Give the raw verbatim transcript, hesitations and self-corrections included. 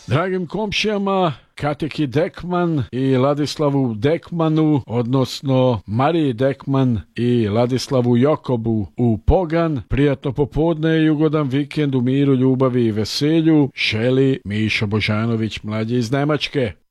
Dragim komšijama, Kateki Dekman i Ladislavu Dekmanu, odnosno Mariji Dekman i Ladislavu Jokobu u Pogan, prijatno popodne i ugodan vikend u miru, ljubavi i veselju, želi Mišo Božanović, mlađi iz Nemačke.